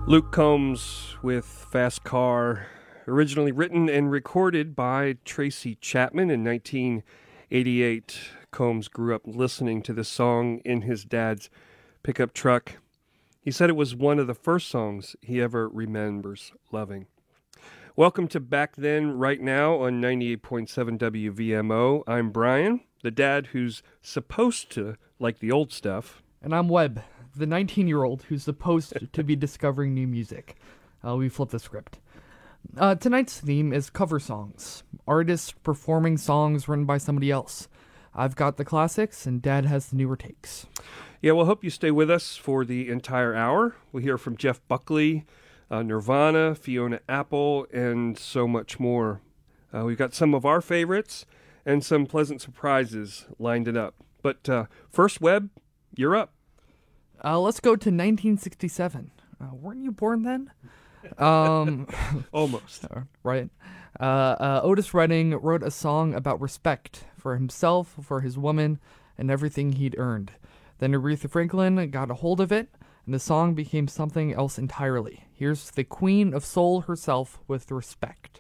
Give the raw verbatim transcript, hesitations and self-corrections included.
Luke Combs with Fast Car, originally written and recorded by Tracy Chapman in nineteen eighty-eight. Combs grew up listening to this song in his dad's pickup truck. He said it was one of the first songs he ever remembers loving. Welcome to Back Then, Right Now on ninety-eight point seven W V M O. I'm Brian, the dad who's supposed to like the old stuff. And I'm Webb, the nineteen-year-old who's supposed to be discovering new music. Uh, we flip the script. Uh, tonight's theme is cover songs. Artists performing songs written by somebody else. I've got the classics, and Dad has the newer takes. Yeah, we'll hope you stay with us for the entire hour. We'll hear from Jeff Buckley, uh, Nirvana, Fiona Apple, and so much more. Uh, we've got some of our favorites and some pleasant surprises lined it up. But uh, first, Webb, you're up. Uh, let's go to nineteen sixty-seven. Uh, weren't you born then? Um, Almost. Right. Uh, uh, Otis Redding wrote a song about respect for himself, for his woman, and everything he'd earned. Then Aretha Franklin got a hold of it, and the song became something else entirely. Here's the Queen of Soul herself with Respect.